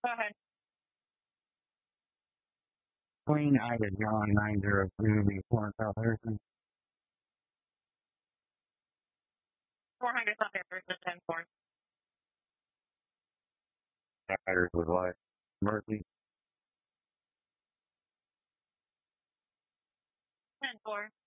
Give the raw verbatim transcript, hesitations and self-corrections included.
Go ahead. Queen Ida John nine zero two before South Harrison. four hundred South Harrison ten four. Riders with life. Mercy. ten four.